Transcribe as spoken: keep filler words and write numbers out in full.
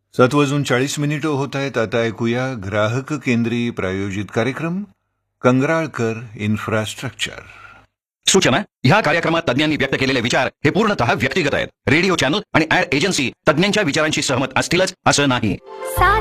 सात वाजून चाळीस मिनिटं होत आहेत. आता ऐकूया ग्राहक केंद्री प्रायोजित कार्यक्रम कंगराळकर इन्फ्रास्ट्रक्चर. सूचना: ह्या कार्यक्रमात तज्ञांनी व्यक्त केलेले विचार हे पूर्णतः व्यक्तिगत आहेत. रेडिओ चॅनल आणि ऍड एजन्सी तज्ञांच्या विचारांशी सहमत असतीलच असं नाही.